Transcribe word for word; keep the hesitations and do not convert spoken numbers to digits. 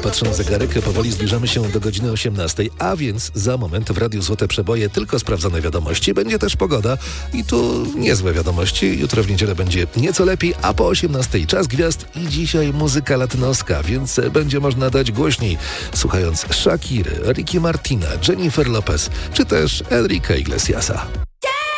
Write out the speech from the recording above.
patrzę na zegarek, powoli zbliżamy się do godziny osiemnastej, a więc za moment w Radiu Złote Przeboje tylko sprawdzone wiadomości. Będzie też pogoda i tu niezłe wiadomości. Jutro w niedzielę będzie nieco lepiej, a po osiemnastej czas gwiazd i dzisiaj muzyka latynoska, więc będzie można dać głośniej, słuchając Shakiry, Ricky Martina, Jennifer Lopez, czy też Enrique Iglesiasa.